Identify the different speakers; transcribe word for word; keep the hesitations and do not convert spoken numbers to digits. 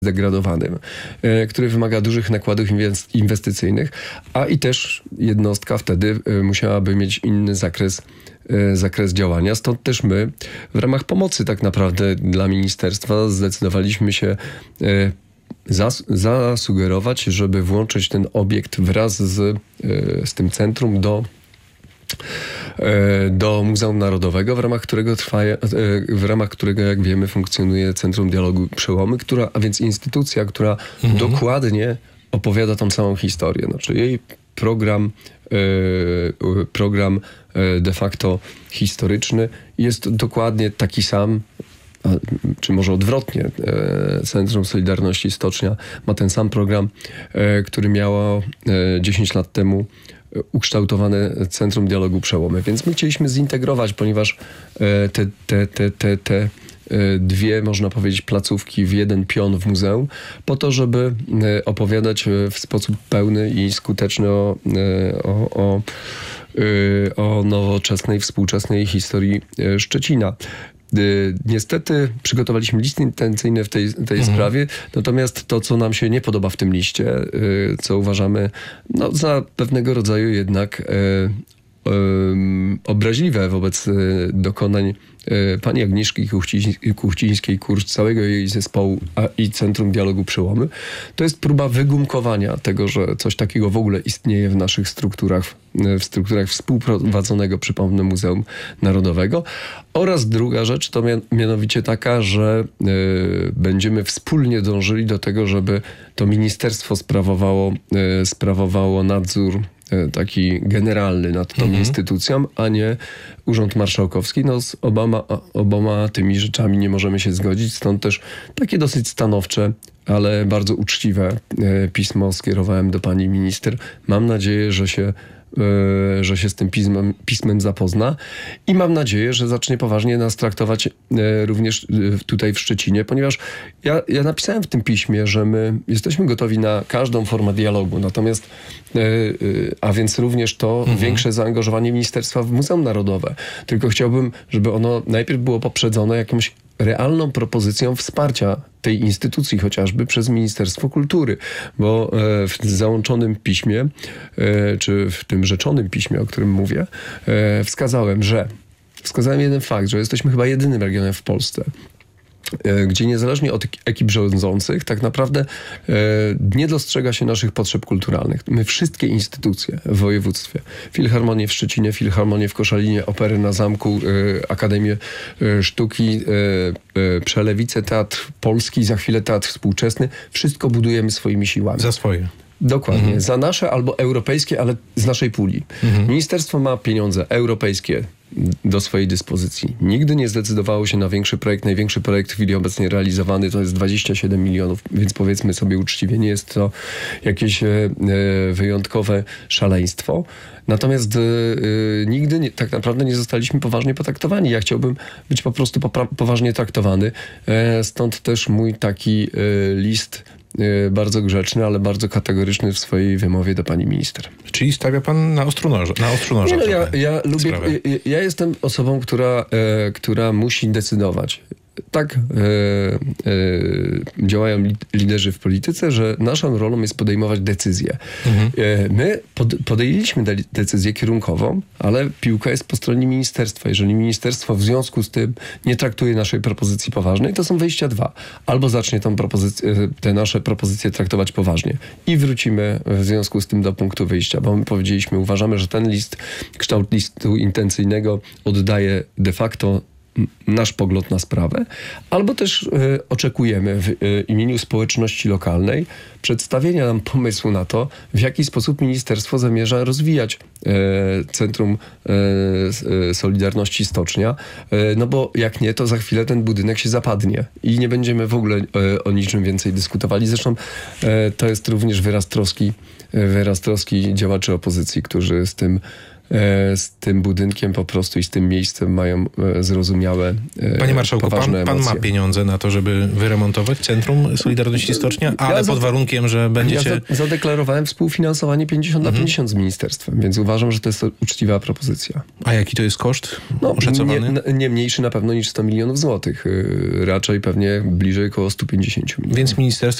Speaker 1: zdegradowanym, który wymaga dużych nakładów inwestycyjnych, a i też jednostka wtedy musiałaby mieć inny zakres, zakres działania. Stąd też my w ramach pomocy tak naprawdę dla ministerstwa zdecydowaliśmy się zas- zasugerować, żeby włączyć ten obiekt wraz z, z tym centrum do do Muzeum Narodowego, w ramach którego trwa, w ramach którego, jak wiemy, funkcjonuje Centrum Dialogu Przełomy, która, a więc instytucja, która mhm. dokładnie opowiada tą samą historię. Znaczy jej program, program de facto historyczny jest dokładnie taki sam, czy może odwrotnie. Centrum Solidarności Stocznia ma ten sam program, który miało dziesięć lat temu ukształtowane Centrum Dialogu Przełomy. Więc my chcieliśmy zintegrować, ponieważ te, te, te, te, te dwie, można powiedzieć, placówki w jeden pion w muzeum, po to, żeby opowiadać w sposób pełny i skuteczny o, o, o, o nowoczesnej, współczesnej historii Szczecina. Niestety przygotowaliśmy list intencyjny w tej, tej mhm. sprawie, natomiast to, co nam się nie podoba w tym liście, co uważamy no, za pewnego rodzaju jednak e, e, obraźliwe wobec dokonań pani Agnieszki Kuchcińskiej-Kurcz, całego jej zespołu a i Centrum Dialogu Przełomy, to jest próba wygumkowania tego, że coś takiego w ogóle istnieje w naszych strukturach, w strukturach współprowadzonego, przypomnę, Muzeum Narodowego. Oraz druga rzecz to mianowicie taka, że y, będziemy wspólnie dążyli do tego, żeby to ministerstwo sprawowało, y, sprawowało nadzór taki generalny nad tą mhm. instytucją, a nie Urząd Marszałkowski. No z oboma, oboma tymi rzeczami nie możemy się zgodzić, stąd też takie dosyć stanowcze, ale bardzo uczciwe pismo skierowałem do pani minister. Mam nadzieję, że się że się z tym pismem, pismem zapozna i mam nadzieję, że zacznie poważnie nas traktować również tutaj w Szczecinie, ponieważ ja, ja napisałem w tym piśmie, że my jesteśmy gotowi na każdą formę dialogu, natomiast a więc również to mhm. większe zaangażowanie ministerstwa w Muzeum Narodowe. Tylko chciałbym, żeby ono najpierw było poprzedzone jakąś realną propozycją wsparcia tej instytucji, chociażby przez Ministerstwo Kultury, bo w załączonym piśmie, czy w tym rzeczonym piśmie, o którym mówię, wskazałem, że wskazałem jeden fakt, że jesteśmy chyba jedynym regionem w Polsce, gdzie niezależnie od ekip rządzących tak naprawdę e, nie dostrzega się naszych potrzeb kulturalnych. My wszystkie instytucje w województwie, Filharmonię w Szczecinie, Filharmonię w Koszalinie, Opery na Zamku, e, Akademię e, Sztuki, e, e, Przelewice, Teatr Polski, za chwilę Teatr Współczesny, wszystko budujemy swoimi siłami.
Speaker 2: Za swoje.
Speaker 1: Dokładnie. Mhm. Za nasze albo europejskie, ale z naszej puli. Mhm. Ministerstwo ma pieniądze europejskie do swojej dyspozycji. Nigdy nie zdecydowało się na większy projekt. Największy projekt w chwili obecnej realizowany to jest dwadzieścia siedem milionów, więc powiedzmy sobie uczciwie, nie jest to jakieś e, wyjątkowe szaleństwo. Natomiast e, nigdy nie, tak naprawdę nie zostaliśmy poważnie potraktowani. Ja chciałbym być po prostu popra- poważnie traktowany. E, stąd też mój taki e, list bardzo grzeczny, ale bardzo kategoryczny w swojej wymowie do pani minister.
Speaker 2: Czyli stawia pan na ostru noża. Na ostru noża
Speaker 1: nie, no, ja, ja lubię, ja, ja jestem osobą, która, e, która musi decydować. Tak e, e, działają liderzy w polityce, że naszą rolą jest podejmować decyzje. Mhm. E, my pod, podjęliśmy de- decyzję kierunkową, ale piłka jest po stronie ministerstwa. Jeżeli ministerstwo w związku z tym nie traktuje naszej propozycji poważnej, to są wyjścia dwa. Albo zacznie tą propozycję, te nasze propozycje traktować poważnie i wrócimy w związku z tym do punktu wyjścia, bo my powiedzieliśmy, uważamy, że ten list, kształt listu intencyjnego oddaje de facto nasz pogląd na sprawę, albo też y, oczekujemy w y, imieniu społeczności lokalnej przedstawienia nam pomysłu na to, w jaki sposób ministerstwo zamierza rozwijać y, Centrum y, Solidarności Stocznia, y, no bo jak nie, to za chwilę ten budynek się zapadnie i nie będziemy w ogóle y, o niczym więcej dyskutowali. Zresztą y, to jest również wyraz troski, y, wyraz troski działaczy opozycji, którzy z tym z tym budynkiem po prostu i z tym miejscem mają zrozumiałe,
Speaker 2: Panie marszałku,
Speaker 1: poważne
Speaker 2: pan, pan
Speaker 1: emocje.
Speaker 2: ma pieniądze na to, żeby wyremontować Centrum Solidarności Stocznia, ale
Speaker 1: Ja za-
Speaker 2: pod warunkiem, że będziecie...
Speaker 1: Ja zadeklarowałem współfinansowanie pięćdziesiąt na pięćdziesiąt z ministerstwem, więc uważam, że to jest uczciwa propozycja.
Speaker 2: A jaki to jest koszt
Speaker 1: No,
Speaker 2: oszacowany?
Speaker 1: nie, nie mniejszy na pewno niż sto milionów złotych. Raczej pewnie bliżej około sto pięćdziesiąt milionów.
Speaker 2: Więc ministerstwo